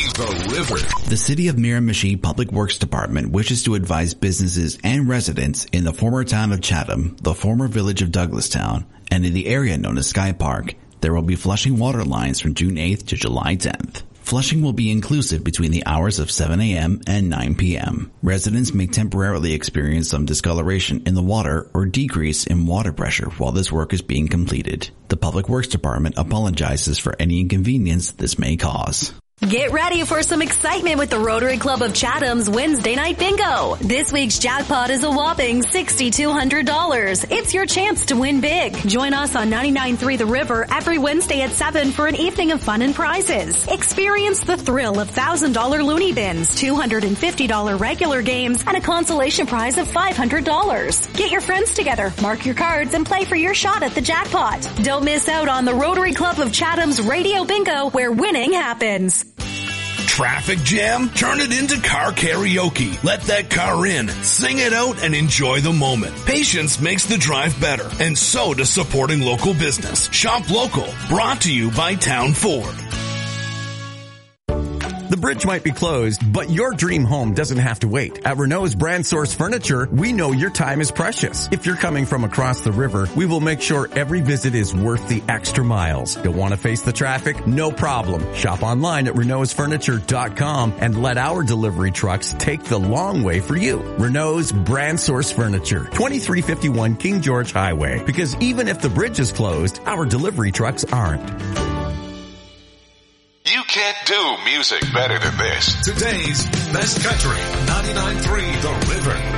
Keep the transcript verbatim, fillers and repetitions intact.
The River. The City of Miramichi Public Works Department wishes to advise businesses and residents in the former town of Chatham, the former village of Douglastown, and in the area known as Sky Park, there will be flushing water lines from June eighth to July tenth. Flushing will be inclusive between the hours of seven a.m. and nine p.m. Residents may temporarily experience some discoloration in the water or decrease in water pressure while this work is being completed. The Public Works Department apologizes for any inconvenience this may cause. Get ready for some excitement with the Rotary Club of Chatham's Wednesday Night Bingo. This week's jackpot is a whopping six thousand two hundred dollars. It's your chance to win big. Join us on ninety-nine point three The River every Wednesday at seven for an evening of fun and prizes. Experience the thrill of one thousand dollars loony bins, two hundred fifty dollars regular games, and a consolation prize of five hundred dollars. Get your friends together, mark your cards, and play for your shot at the jackpot. Don't miss out on the Rotary Club of Chatham's Radio Bingo, where winning happens. Traffic jam? Turn it into car karaoke. Let that car in, sing it out, and enjoy the moment. Patience makes the drive better, and so does supporting local business. Shop local. Brought to you by Town Ford. The bridge might be closed, but your dream home doesn't have to wait. At Renault's Brand Source Furniture, we know your time is precious. If you're coming from across the river, we will make sure every visit is worth the extra miles. Don't want to face the traffic? No problem. Shop online at Renaults Furniture dot com and let our delivery trucks take the long way for you. Renault's Brand Source Furniture, twenty-three fifty-one King George Highway. Because even if the bridge is closed, our delivery trucks aren't. You can't do music better than this. Today's best country, ninety-nine point three The River.